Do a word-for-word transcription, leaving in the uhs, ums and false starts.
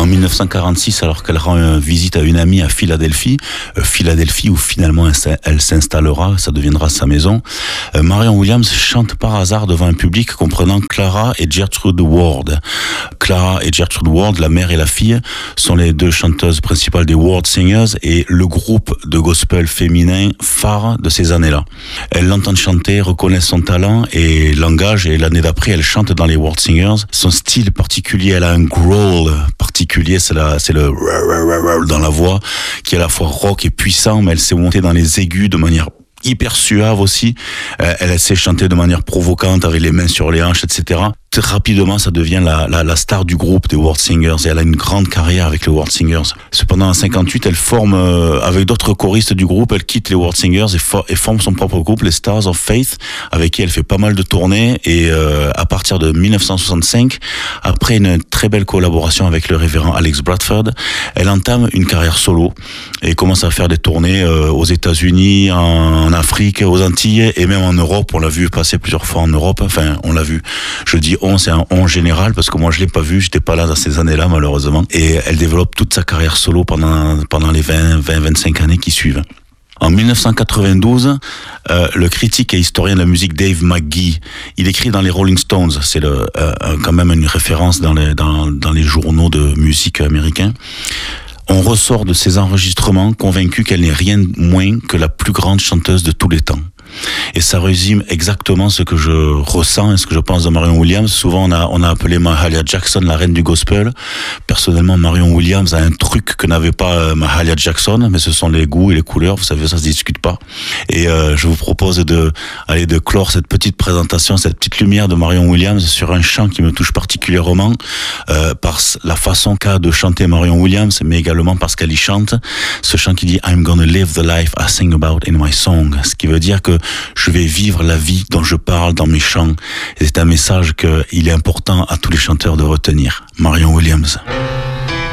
En mille neuf cent quarante-six, alors qu'elle rend visite à une amie à Philadelphie, euh, Philadelphie où finalement elle, elle s'installera, ça deviendra sa maison, euh, Marion Williams chante par hasard devant un public comprenant Clara et Gertrude Ward. Clara et Gertrude Ward, la mère et la fille, sont les deux chanteuses principales des Ward Singers et le groupe de gospel féminin phare de ces années-là. Elle l'entend chanter, reconnaît son talent et l'engage, et l'année d'après, elle chante dans les Ward Singers. Son style particulier, elle a un growl particulier, c'est, la, c'est le dans la voix, qui est à la fois rock et puissant, mais elle s'est montée dans les aigus de manière hyper suave aussi. Euh, elle sait chanter de manière provocante avec les mains sur les hanches, et cetera. Rapidement, ça devient la, la, la star du groupe des World Singers et elle a une grande carrière avec les World Singers. Cependant, en cinquante-huit, elle forme, euh, avec d'autres choristes du groupe, elle quitte les World Singers et, for, et forme son propre groupe, les Stars of Faith, avec qui elle fait pas mal de tournées et euh, à partir de mille neuf cent soixante-cinq, après une très belle collaboration avec le révérend Alex Bradford, elle entame une carrière solo et commence à faire des tournées euh, aux États-Unis, en, en Afrique, aux Antilles et même en Europe. On l'a vu passer plusieurs fois en Europe. Enfin, on l'a vu. Je dis on, c'est un on général parce que moi je l'ai pas vu, j'étais pas là dans ces années-là malheureusement. Et elle développe toute sa carrière solo pendant pendant les vingt, vingt, vingt-cinq années qui suivent. En mille neuf cent quatre-vingt-douze, euh, le critique et historien de la musique Dave McGee, il écrit dans les Rolling Stones, c'est le, euh, quand même une référence dans les dans dans les journaux de musique américains. On ressort de ces enregistrements convaincu qu'elle n'est rien moins que la plus grande chanteuse de tous les temps. Et ça résume exactement ce que je ressens et ce que je pense de Marion Williams. Souvent, on a, on a appelé Mahalia Jackson la reine du gospel. Personnellement, Marion Williams a un truc que n'avait pas Mahalia Jackson, mais ce sont les goûts et les couleurs. Vous savez, ça se discute pas. Et euh, je vous propose de, allez, de clore cette petite présentation, cette petite lumière de Marion Williams sur un chant qui me touche particulièrement, euh, par la façon qu'a de chanter Marion Williams, mais également parce qu'elle y chante. Ce chant qui dit « I'm gonna live the life I sing about in my song », ce qui veut dire que je vais vivre la vie dont je parle dans mes chants. Et c'est un message qu'il est important à tous les chanteurs de retenir. Marion Williams.